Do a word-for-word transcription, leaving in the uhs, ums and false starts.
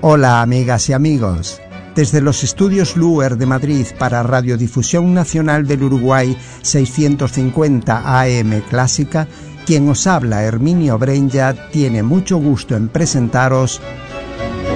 Hola amigas y amigos. Desde los estudios Luer de Madrid para Radiodifusión Nacional del Uruguay seiscientos cincuenta A M Clásica, quien os habla, Herminio Brenja, tiene mucho gusto en presentaros